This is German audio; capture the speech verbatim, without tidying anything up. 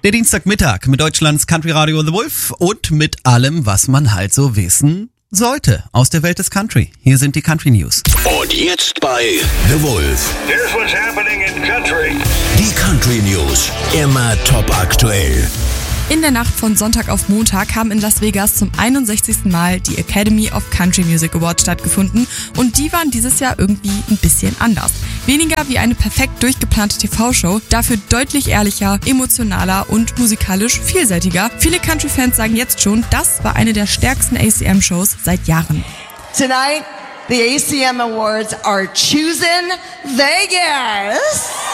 Der Dienstagmittag mit Deutschlands Country Radio The Wolf und mit allem, was man halt so wissen sollte aus der Welt des Country. Hier sind die Country News. Und jetzt bei The Wolf. Here's what's happening in country. Die Country News. Immer top aktuell. In der Nacht von Sonntag auf Montag haben in Las Vegas zum einundsechzigsten Mal die Academy of Country Music Awards stattgefunden und die waren dieses Jahr irgendwie ein bisschen anders. Weniger wie eine perfekt durchgeplante T V-Show, dafür deutlich ehrlicher, emotionaler und musikalisch vielseitiger. Viele Country-Fans sagen jetzt schon, das war eine der stärksten A C M-Shows seit Jahren. Tonight, the A C M Awards are choosing Vegas.